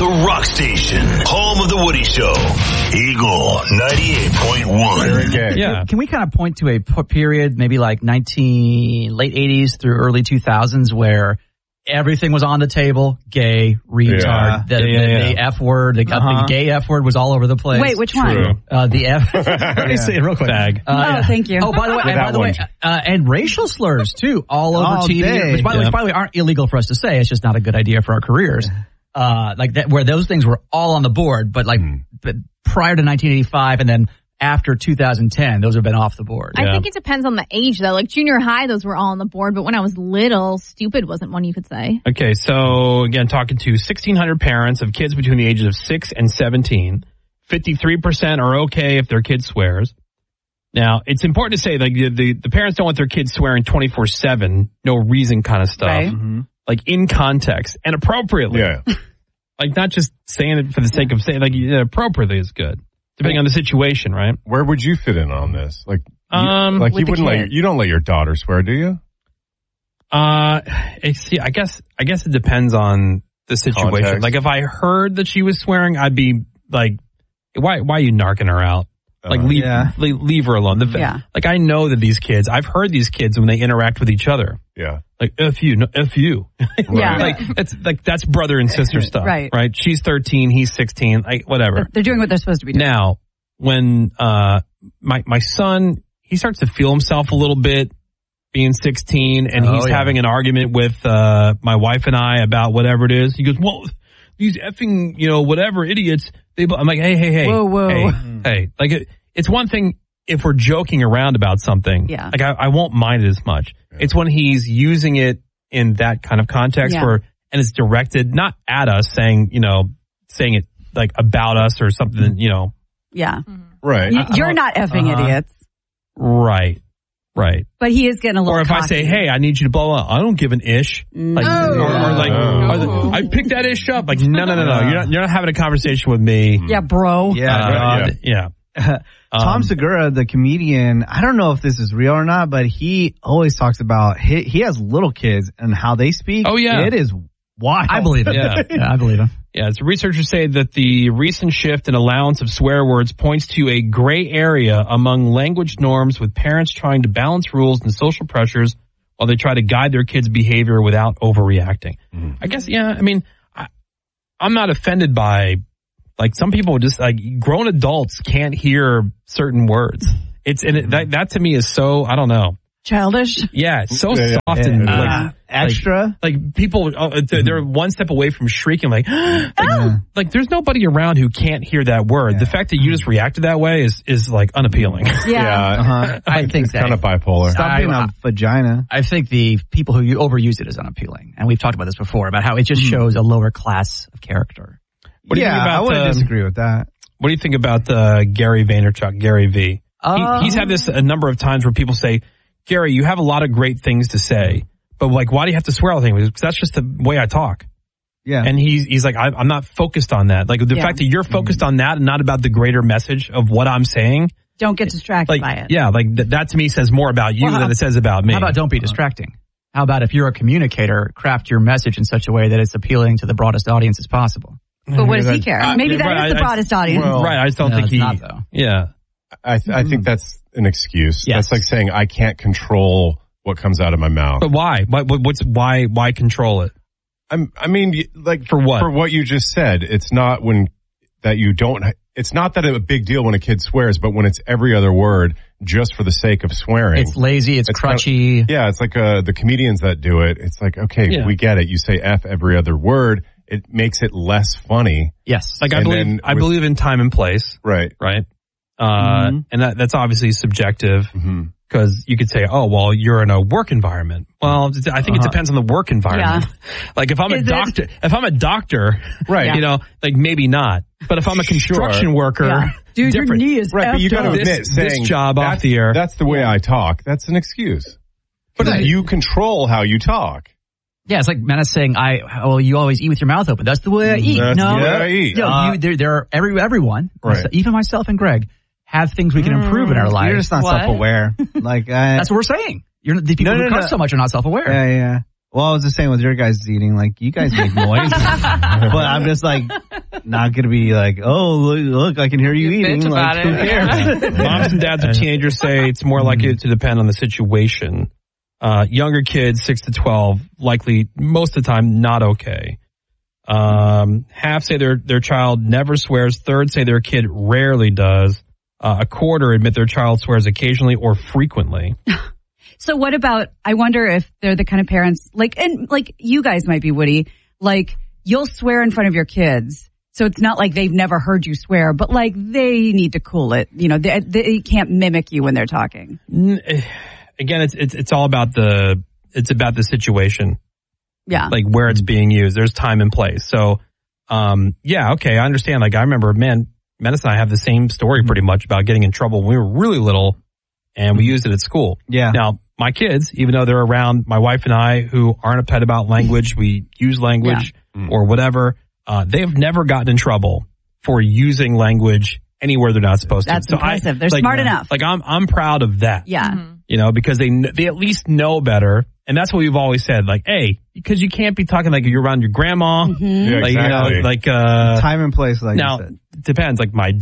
The rock station, home of the Woody Show. Eagle 98.1. Yeah. Can we kind of point to a period, maybe like late 80s through early 2000s, where everything was on the table? Gay, retard, the F word, the gay F word was all over the place. Wait, which one? The F. Let me say it real quick. Thank you. Oh, by the way, and racial slurs too, all over TV, which by the way aren't illegal for us to say. It's just not a good idea for our careers. Like that, where those things were all on the board, but prior to 1985 and then after 2010, those have been off the board. I think it depends on the age, though. Like junior high, those were all on the board, but when I was little, stupid wasn't one you could say. Okay, so again, talking to 1,600 parents of kids between the ages of 6 and 17, 53% are okay if their kid swears. Now, it's important to say, like, the parents don't want their kids swearing 24/7, no reason kind of stuff. Right. Mm-hmm. Like, in context and appropriately. Yeah. Like, not just saying it for the sake of saying, like, appropriately is good. Depending on the situation, right? Where would you fit in on this? Like, you you don't let your daughter swear, do you? I guess it depends on the situation. Context. Like, if I heard that she was swearing, I'd be like, why are you narking her out? Like, leave her alone. Like, I know that these kids, I've heard these kids when they interact with each other. Yeah. Like, F you. Yeah. That's brother and sister stuff. Right. She's 13, he's 16, like, whatever. They're doing what they're supposed to be doing. Now, when, my son, he starts to feel himself a little bit being 16 and he's having an argument with, my wife and I about whatever it is. He goes, well, these effing, whatever idiots. I'm like, hey. Whoa. Hey. Like, it's one thing if we're joking around about something. Yeah. Like, I won't mind it as much. Yeah. It's when he's using it in that kind of context and it's directed not at us saying it like about us or something, Yeah. Mm-hmm. Right. You're not effing idiots. Right. But he is getting a little Or if cocky. I say, hey, I need you to blah, blah, I don't give an ish. Like, I picked that ish up. Like, no. You're not having a conversation with me. Yeah, bro. Yeah. Tom Segura, the comedian, I don't know if this is real or not, but he always talks about, he has little kids and how they speak. Oh, yeah. It is wild. I believe it. Yeah, I believe it. Yeah, so researchers say that the recent shift in allowance of swear words points to a gray area among language norms, with parents trying to balance rules and social pressures while they try to guide their kids' behavior without overreacting. I guess, I'm not offended by, like, some people just, like, grown adults can't hear certain words. That to me is so, I don't know. Childish? Yeah, it's so soft and like extra. Like people, they're one step away from shrieking, like there's nobody around who can't hear that word. The fact that you just reacted that way is like unappealing. I think it's kind of bipolar. Stop being a vagina. I think the people who overuse it is unappealing, and we've talked about this before about how it just shows a lower class of character. What do you think about, I wouldn't disagree with that. What do you think about Gary Vaynerchuk, Gary V? He's had this a number of times where people say, Gary, you have a lot of great things to say, but like, why do you have to swear all the time? Because that's just the way I talk. Yeah. And he's like, I'm not focused on that. Like, the fact that you're focused on that and not about the greater message of what I'm saying. Don't get distracted by it. Yeah, like that to me says more about you than it says about me. How about don't be distracting? How about if you're a communicator, craft your message in such a way that it's appealing to the broadest audience as possible? But what does he care? Maybe that is the broadest audience. Right, I just don't think not, though. Yeah. I think that's an excuse. Yes. That's like saying I can't control what comes out of my mouth. But why? Why control it? I mean, like, for what? For what you just said. It's not it's not that a big deal when a kid swears, but when it's every other word just for the sake of swearing. It's lazy, it's crutchy. It's like the comedians that do it. It's like, okay, we get it. You say F every other word. It makes it less funny. Yes. Like, I believe in time and place. Right. And that's obviously subjective because you could say, oh, well, you're in a work environment. Well, I think it depends on the work environment. Yeah. Like, if I'm a doctor, right, like, maybe not. But if I'm a construction worker, dude, your knee is right. But you got to admit, this job off the air. That's the way I talk. That's an excuse. But you control how you talk. Yeah, it's like Menace saying, you always eat with your mouth open. That's the way I eat. That's the way I eat. There are everyone, even myself and Greg, have things we can improve in our lives. You're just not self-aware. Like, that's what we're saying. The people who cuss so much are not self-aware. Yeah. Well, I was just saying with your guys eating, like, you guys make noise. But I'm just like, not going to be like, oh, look, I can hear you eating. Like, who cares? Moms and dads of teenagers say it's more likely to depend on the situation. Younger kids, 6 to 12, likely most of the time not okay. Half say their child never swears. Third say their kid rarely does. A quarter admit their child swears occasionally or frequently. So what about, I wonder if they're the kind of parents, like you guys might be, Woody, like you'll swear in front of your kids. So it's not like they've never heard you swear, but like they need to cool it. You know, they can't mimic you when they're talking. Again, it's all about it's about the situation. Yeah. Like where it's being used. There's time and place. So, yeah, okay, I understand. Like I remember, Menace and I have the same story pretty much about getting in trouble when we were really little and we used it at school. Yeah. Now, my kids, even though they're around my wife and I who aren't a pet about language, we use language or whatever, they have never gotten in trouble for using language anywhere they're not supposed That's to. impressive. They're smart enough. Like I'm proud of that. Yeah. You know, because they at least know better. And that's what we've always said. Like, hey, because you can't be talking like you're around your grandma. Yeah, like, exactly. you know, like, time and place, like now, you said. it depends. Like my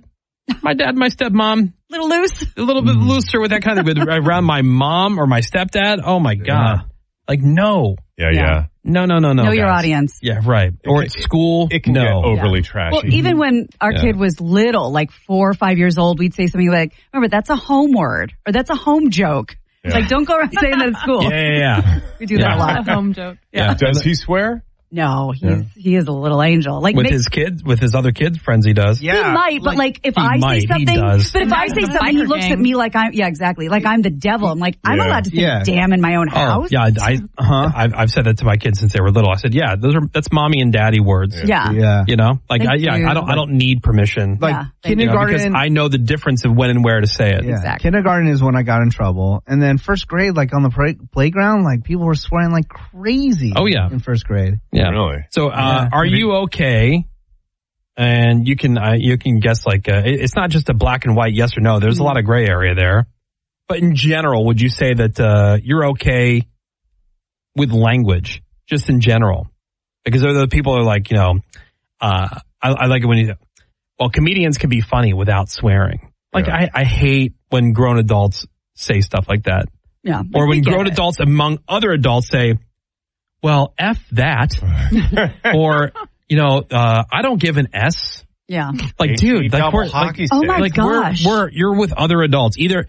stepmom. Little loose. A little bit looser with that kind of, around my mom or my stepdad. Oh my God. Yeah. Like, no. Yeah. No. Know your guys. audience. Yeah, right. Or at school. It can get overly trashy. Well, even when our kid was little, like 4 or 5 years old, we'd say something like, remember, that's a home word or that's a home joke. Yeah. Like, don't go around saying that at school. Yeah. We do that a lot. Home joke. Yeah. Does he swear? No, he is a little angel. Like with his kids, with his other kids' friends, he does. Yeah. He might, but like if I might, say something, he does. but if I say something, he looks at me like exactly, like I'm the devil. I'm like, I'm allowed to say damn in my own house. Yeah, I've said that to my kids since they were little. I said, yeah, that's mommy and daddy words. Yeah. You know, like I don't need permission. Like kindergarten, because I know the difference of when and where to say it. Yeah. Exactly. Kindergarten is when I got in trouble, and then first grade, like on the playground, like people were swearing like crazy. Oh yeah, in first grade. Yeah, really. So, are you okay? And you can guess like it's not just a black and white yes or no. There's a lot of gray area there. But in general, would you say that you're okay with language, just in general? Because the people are like, you know, I like it when comedians can be funny without swearing. Like I hate when grown adults say stuff like that. Yeah. Or when grown adults among other adults say, well, F that. Or, you know, I don't give an S. Yeah. Like, dude, like we're hockey oh my like gosh. you're with other adults. Either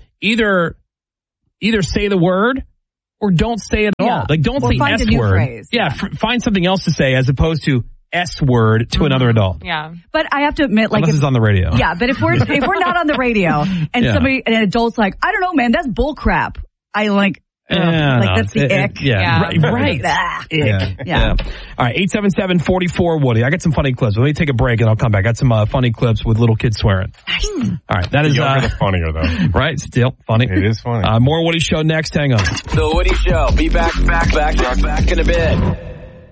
say the word or don't say it at all. Like, don't say find S a new word. phrase. Yeah, find something else to say as opposed to S word to another adult. Yeah. But I have to admit, like, unless it's on the radio. Yeah, but if we're not on the radio and an adult's like, I don't know, man, that's bull crap. I like. That's the ick. Right. Ick. Yeah. All right, 877-44-WOODY. I got some funny clips. Let me take a break and I'll come back. I got some funny clips with little kids swearing. All right, that is the younger, the funnier though. Right, still funny. It is funny. More Woody Show next. Hang on. The Woody Show. Be back in a bit.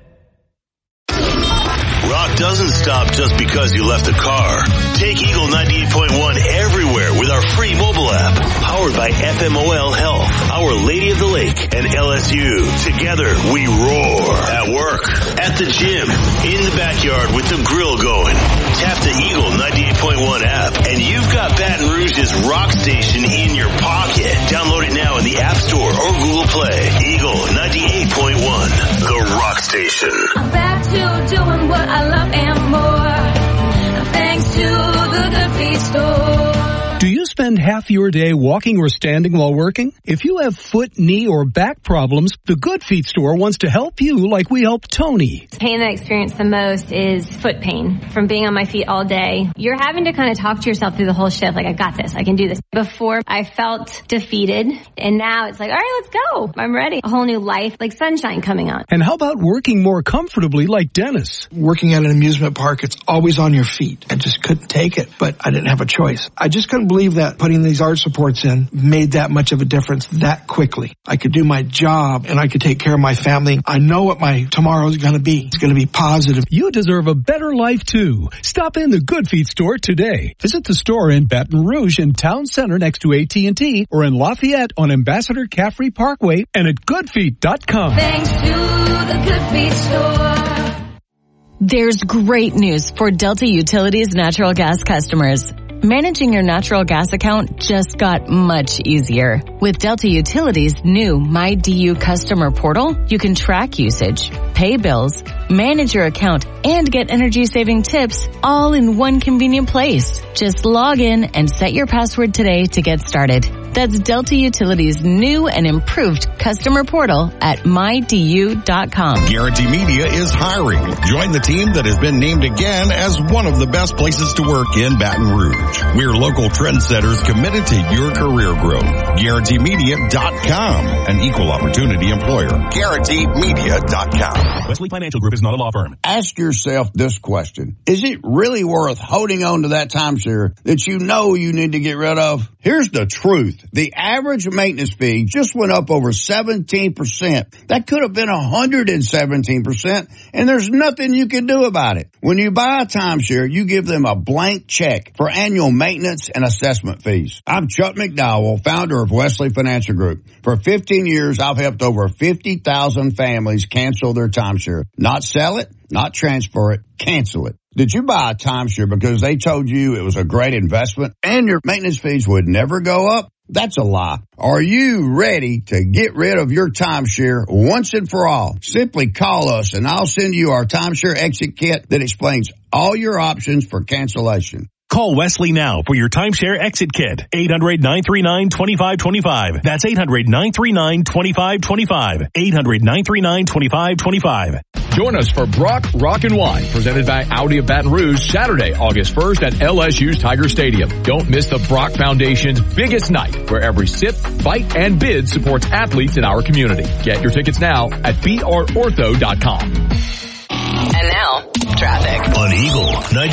Rock doesn't stop just because you left the car. Take Eagle 98.1 everywhere with our free mobile app. Powered by FMOL Health, Our Lady of the Lake, and LSU. Together, we roar. At work, at the gym, in the backyard with the grill going. Tap the Eagle 98.1 app, and you've got Baton Rouge's rock station in your pocket. Download it now in the App Store or Google Play. Eagle 98.1, the rock station. I'm back to doing what I love and more, thanks to the Good Feet store. Do you spend half your day walking or standing while working? If you have foot, knee, or back problems, the Good Feet store wants to help you like we helped Tony. The pain that I experience the most is foot pain from being on my feet all day. You're having to kind of talk to yourself through the whole shift, like, I got this, I can do this. Before, I felt defeated, and now it's like, all right, let's go. I'm ready. A whole new life, like sunshine coming on. And how about working more comfortably like Dennis? Working at an amusement park, it's always on your feet. I just couldn't take it, but I didn't have a choice. I just couldn't believe that putting these arch supports in made that much of a difference that quickly. I could do my job and I could take care of my family. I know what my tomorrow is going to be. It's going to be positive. You deserve a better life too. Stop in the Good Feet store today. Visit the store in Baton Rouge in Town Center next to AT&T or in Lafayette on Ambassador Caffrey Parkway and at goodfeet.com. Thanks to the Good Feet store. There's great news for Delta Utilities natural gas customers. Managing your natural gas account just got much easier. With Delta Utilities' new MyDU customer portal, you can track usage, pay bills, manage your account, and get energy-saving tips all in one convenient place. Just log in and set your password today to get started. That's Delta Utilities' new and improved customer portal at MyDU.com. Guarantee Media is hiring. Join the team that has been named again as one of the best places to work in Baton Rouge. We're local trendsetters committed to your career growth. GuaranteeMedia.com, an equal opportunity employer. GuaranteeMedia.com. Wesley Financial Group is not a law firm. Ask yourself this question. Is it really worth holding on to that timeshare that you know you need to get rid of? Here's the truth. The average maintenance fee just went up over 17%. That could have been 117%, and there's nothing you can do about it. When you buy a timeshare, you give them a blank check for annual maintenance and assessment fees. I'm Chuck McDowell, founder of Wesley Financial Group. For 15 years, I've helped over 50,000 families cancel their timeshare. Not sell it, not transfer it, cancel it. Did you buy a timeshare because they told you it was a great investment and your maintenance fees would never go up? That's a lie. Are you ready to get rid of your timeshare once and for all? Simply call us and I'll send you our timeshare exit kit that explains all your options for cancellation. Call Wesley now for your timeshare exit kit. 800-939-2525. That's 800-939-2525. 800-939-2525. Join us for Brock Rock and Wine, presented by Audi of Baton Rouge, Saturday, August 1st at LSU's Tiger Stadium. Don't miss the Brock Foundation's biggest night, where every sip, bite, and bid supports athletes in our community. Get your tickets now at brortho.com. And now, traffic on Eagle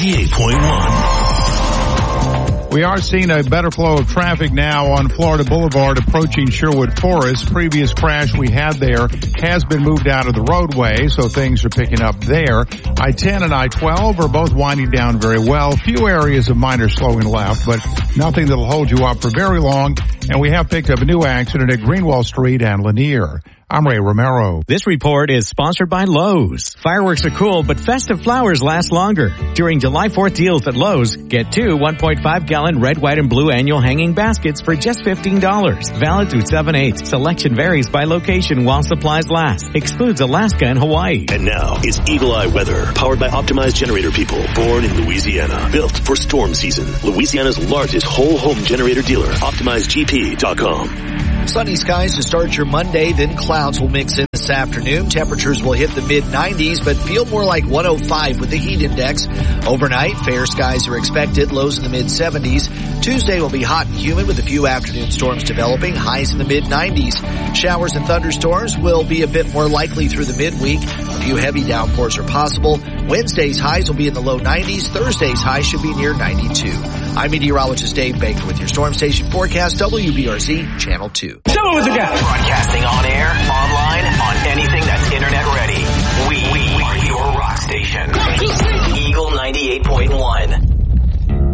98.1. We are seeing a better flow of traffic now on Florida Boulevard approaching Sherwood Forest. Previous crash we had there has been moved out of the roadway, so things are picking up there. I-10 and I-12 are both winding down very well. Few areas of minor slowing left, but nothing that'll hold you up for very long. And we have picked up a new accident at Greenwell Street and Lanier. I'm Ray Romero. This report is sponsored by Lowe's. Fireworks are cool, but festive flowers last longer. During July 4th deals at Lowe's, get 2 1.5-gallon red, white, and blue annual hanging baskets for just $15. Valid through 7/8. Selection varies by location while supplies last. Excludes Alaska and Hawaii. And now it's Eagle Eye Weather, powered by Optimized Generator People, born in Louisiana, built for storm season. Louisiana's largest whole home generator dealer, OptimizeGP.com. Sunny skies to start your Monday, then clouds will mix in this afternoon. Temperatures will hit the mid-90s, but feel more like 105 with the heat index. Overnight, fair skies are expected, lows in the mid-70s. Tuesday will be hot and humid with a few afternoon storms developing, highs in the mid-90s. Showers and thunderstorms will be a bit more likely through the midweek. A few heavy downpours are possible. Wednesday's highs will be in the low 90s. Thursday's high should be near 92. I'm meteorologist Dave Baker with your Storm Station forecast, WBRZ Channel 2. Tell me what you got. Broadcasting on